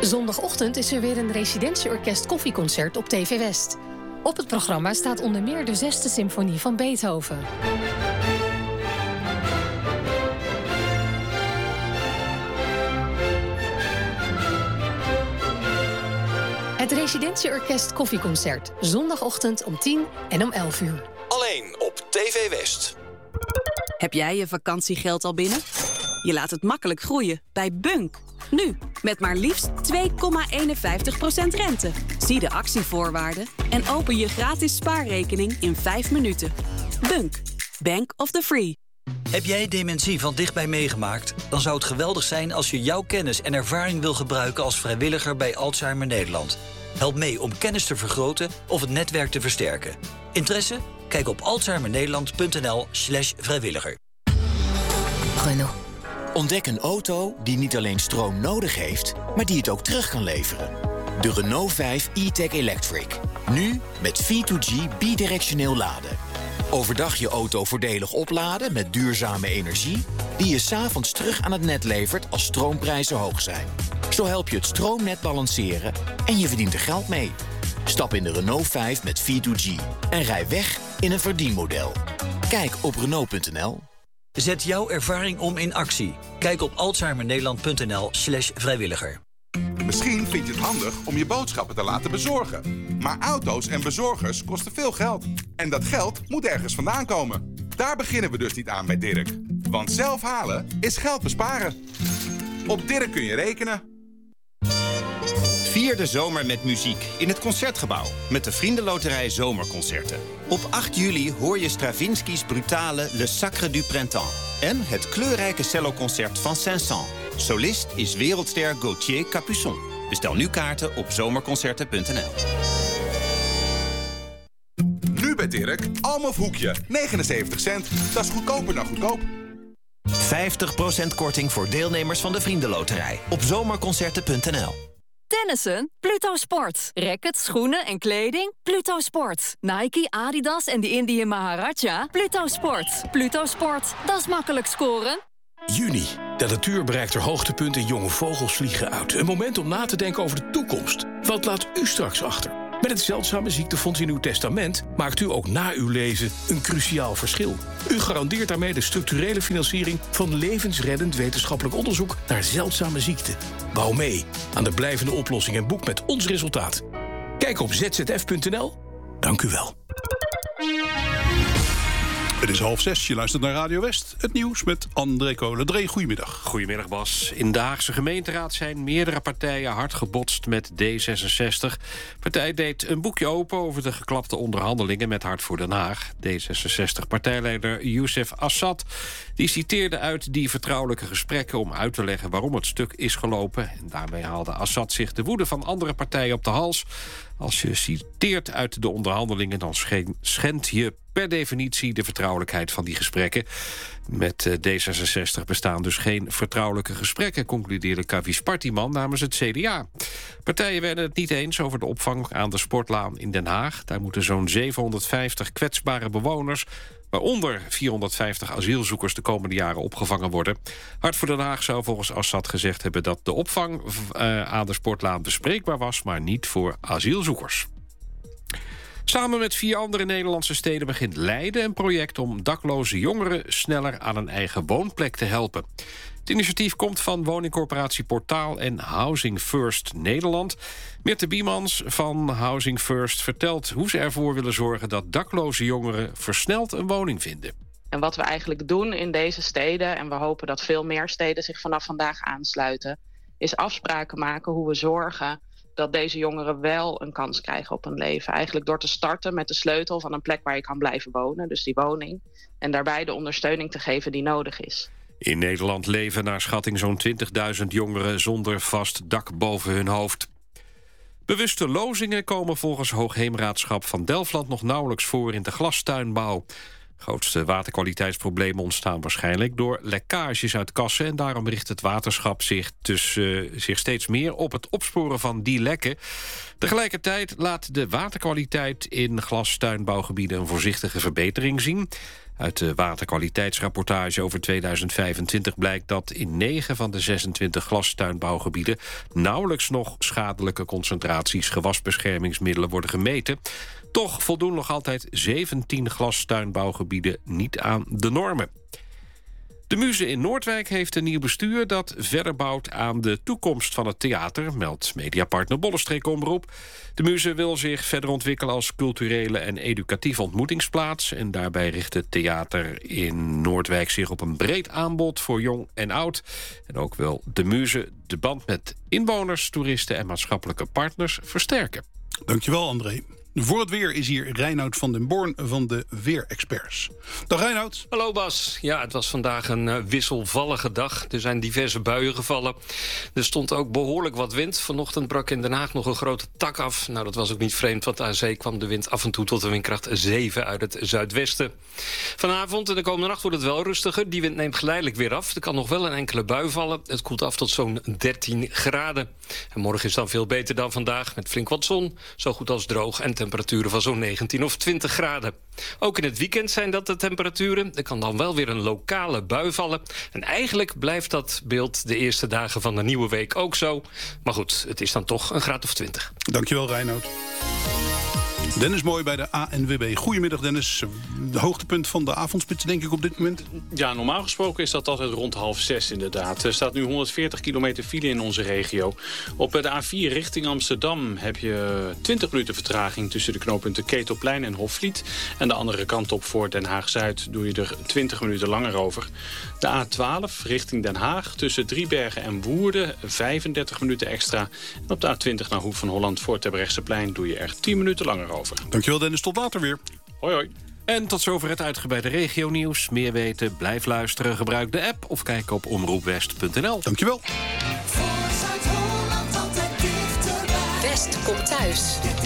Zondagochtend is er weer een residentieorkest koffieconcert op TV West. Op het programma staat onder meer de 6e symfonie van Beethoven. Het residentieorkest koffieconcert. Zondagochtend om 10 en om 11 uur. Alleen op TV West. Heb jij je vakantiegeld al binnen? Je laat het makkelijk groeien bij Bunk. Nu, met maar liefst 2,51% rente. Zie de actievoorwaarden en open je gratis spaarrekening in 5 minuten. Bunk, Bank of the Free. Heb jij dementie van dichtbij meegemaakt? Dan zou het geweldig zijn als je jouw kennis en ervaring wil gebruiken als vrijwilliger bij Alzheimer Nederland. Help mee om kennis te vergroten of het netwerk te versterken. Interesse? Kijk op alzheimernederland.nl/vrijwilliger. Renault. Ontdek een auto die niet alleen stroom nodig heeft, maar die het ook terug kan leveren. De Renault 5 e-Tech Electric. Nu met V2G bidirectioneel laden. Overdag je auto voordelig opladen met duurzame energie, die je 's avonds terug aan het net levert als stroomprijzen hoog zijn. Zo help je het stroomnet balanceren en je verdient er geld mee. Stap in de Renault 5 met V2G en rij weg in een verdienmodel. Kijk op Renault.nl. Zet jouw ervaring om in actie. Kijk op alzheimernederland.nl/vrijwilliger. Misschien vind je het handig om je boodschappen te laten bezorgen. Maar auto's en bezorgers kosten veel geld. En dat geld moet ergens vandaan komen. Daar beginnen we dus niet aan bij Dirk. Want zelf halen is geld besparen. Op Dirk kun je rekenen. Vier de zomer met muziek in het Concertgebouw met de Vriendenloterij Zomerconcerten. Op 8 juli hoor je Stravinsky's brutale Le Sacre du Printemps en het kleurrijke celloconcert van Saint-Saëns. Solist is wereldster Gauthier Capuçon. Bestel nu kaarten op zomerconcerten.nl. Nu bij Dirk, Almof hoekje, 79 cent. Dat is goedkoper dan goedkoop. 50% korting voor deelnemers van de Vriendenloterij op zomerconcerten.nl. Tennissen? Pluto Sport. Rackets, schoenen en kleding? Pluto Sport. Nike, Adidas en de Indian Maharaja? Pluto Sport. Pluto Sport. Dat is makkelijk scoren. Juni. De natuur bereikt haar hoogtepunt en jonge vogels vliegen uit. Een moment om na te denken over de toekomst. Wat laat u straks achter? Met het Zeldzame Ziektefonds in uw testament maakt u ook na uw leven een cruciaal verschil. U garandeert daarmee de structurele financiering van levensreddend wetenschappelijk onderzoek naar zeldzame ziekten. Bouw mee aan de blijvende oplossing en boek met ons resultaat. Kijk op zzf.nl. Dank u wel. Het is 5:30, je luistert naar Radio West. Het nieuws met André Kolen. André, goedemiddag. Goedemiddag, Bas. In de Haagse gemeenteraad zijn meerdere partijen hard gebotst met D66. De partij deed een boekje open over de geklapte onderhandelingen met Hart voor Den Haag. D66-partijleider Youssef Assad die citeerde uit die vertrouwelijke gesprekken om uit te leggen waarom het stuk is gelopen. En daarmee haalde Assad zich de woede van andere partijen op de hals. Als je citeert uit de onderhandelingen, dan schendt je per definitie de vertrouwelijkheid van die gesprekken. Met D66 bestaan dus geen vertrouwelijke gesprekken, concludeerde Kavis Partiman namens het CDA. Partijen werden het niet eens over de opvang aan de Sportlaan in Den Haag. Daar moeten zo'n 750 kwetsbare bewoners, waaronder 450 asielzoekers, de komende jaren opgevangen worden. Hart voor Den Haag zou volgens Assad gezegd hebben dat de opvang aan de Sportlaan bespreekbaar was, maar niet voor asielzoekers. Samen met 4 andere Nederlandse steden begint Leiden een project om dakloze jongeren sneller aan een eigen woonplek te helpen. Het initiatief komt van woningcorporatie Portaal en Housing First Nederland. Mirte Biemans van Housing First vertelt hoe ze ervoor willen zorgen dat dakloze jongeren versneld een woning vinden. En wat we eigenlijk doen in deze steden, en we hopen dat veel meer steden zich vanaf vandaag aansluiten, is afspraken maken hoe we zorgen dat deze jongeren wel een kans krijgen op een leven. Eigenlijk door te starten met de sleutel van een plek waar je kan blijven wonen, dus die woning, en daarbij de ondersteuning te geven die nodig is. In Nederland leven naar schatting zo'n 20.000 jongeren zonder vast dak boven hun hoofd. Bewuste lozingen komen volgens Hoogheemraadschap van Delfland nog nauwelijks voor in de glastuinbouw. Grootste waterkwaliteitsproblemen ontstaan waarschijnlijk door lekkages uit kassen, en daarom richt het waterschap zich steeds meer op het opsporen van die lekken. Tegelijkertijd laat de waterkwaliteit in glastuinbouwgebieden een voorzichtige verbetering zien. Uit de waterkwaliteitsrapportage over 2025 blijkt dat in 9 van de 26 glastuinbouwgebieden nauwelijks nog schadelijke concentraties gewasbeschermingsmiddelen worden gemeten. Toch voldoen nog altijd 17 glastuinbouwgebieden niet aan de normen. De Muze in Noordwijk heeft een nieuw bestuur dat verder bouwt aan de toekomst van het theater, meldt mediapartner Bollenstreek Omroep. De Muze wil zich verder ontwikkelen als culturele en educatieve ontmoetingsplaats. En daarbij richt het theater in Noordwijk zich op een breed aanbod voor jong en oud. En ook wil de Muze de band met inwoners, toeristen en maatschappelijke partners versterken. Dankjewel, André. Voor het weer is hier Reinoud van den Born van de Weerexperts. Dag Reinoud. Hallo Bas. Ja, het was vandaag een wisselvallige dag. Er zijn diverse buien gevallen. Er stond ook behoorlijk wat wind. Vanochtend brak in Den Haag nog een grote tak af. Nou, dat was ook niet vreemd, want aan zee kwam de wind af en toe tot een windkracht 7 uit het zuidwesten. Vanavond en de komende nacht wordt het wel rustiger. Die wind neemt geleidelijk weer af. Er kan nog wel een enkele bui vallen. Het koelt af tot zo'n 13 graden. En morgen is dan veel beter dan vandaag, met flink wat zon, zo goed als droog en temperaturen van zo'n 19 of 20 graden. Ook in het weekend zijn dat de temperaturen. Er kan dan wel weer een lokale bui vallen. En eigenlijk blijft dat beeld de eerste dagen van de nieuwe week ook zo. Maar goed, het is dan toch een graad of 20. Dankjewel, Reinoud. Dennis Mooi bij de ANWB. Goedemiddag, Dennis. De hoogtepunt van de avondspits, denk ik, op dit moment? Ja, normaal gesproken is dat altijd rond 5:30 inderdaad. Er staat nu 140 kilometer file in onze regio. Op de A4 richting Amsterdam heb je 20 minuten vertraging tussen de knooppunten Ketelplein en Hofvliet. En de andere kant op voor Den Haag-Zuid doe je er 20 minuten langer over. De A12 richting Den Haag tussen Driebergen en Woerden 35 minuten extra. En op de A20 naar Hoek van Holland voor Terbrechtseplein doe je er 10 minuten langer over. Dankjewel, Dennis. Tot later weer. Hoi, hoi. En tot zover het uitgebreide regionieuws. Meer weten, blijf luisteren, gebruik de app of kijk op omroepwest.nl. Dankjewel. West komt thuis.